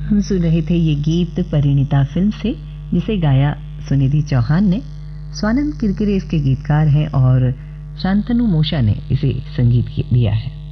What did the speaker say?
हम सुन रहे थे ये गीत परिणीता फिल्म से, जिसे गाया सुनिधि चौहान ने। स्वानंद किरकिरे इसके गीतकार हैं और शांतनु मोशा ने इसे संगीत दिया है।